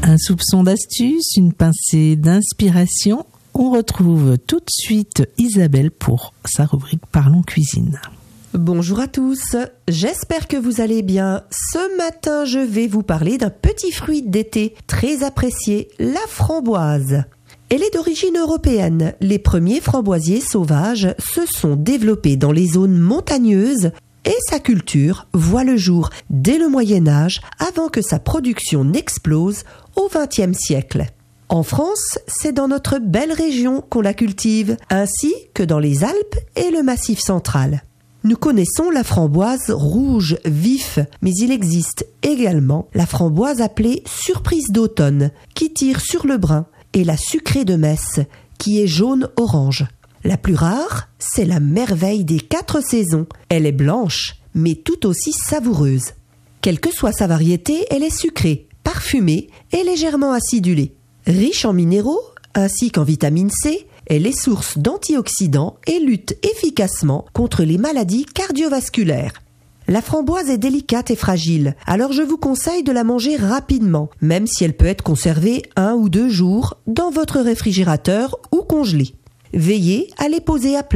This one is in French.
Un soupçon d'astuce, une pincée d'inspiration. On retrouve tout de suite Isabelle pour sa rubrique Parlons cuisine. Bonjour à tous, j'espère que vous allez bien. Ce matin, je vais vous parler d'un petit fruit d'été très apprécié, la framboise. Elle est d'origine européenne. Les premiers framboisiers sauvages se sont développés dans les zones montagneuses et sa culture voit le jour dès le Moyen-Âge avant que sa production n'explose au XXe siècle. En France, c'est dans notre belle région qu'on la cultive, ainsi que dans les Alpes et le Massif central. Nous connaissons la framboise rouge vif, mais il existe également la framboise appelée surprise d'automne, qui tire sur le brun, et la sucrée de Metz, qui est jaune-orange. La plus rare, c'est la merveille des 4 saisons. Elle est blanche, mais tout aussi savoureuse. Quelle que soit sa variété, elle est sucrée, parfumée et légèrement acidulée. Riche en minéraux, ainsi qu'en vitamine C, elle est source d'antioxydants et lutte efficacement contre les maladies cardiovasculaires. La framboise est délicate et fragile, alors je vous conseille de la manger rapidement, même si elle peut être conservée 1 ou 2 jours dans votre réfrigérateur ou congelée. Veillez à les poser à plat.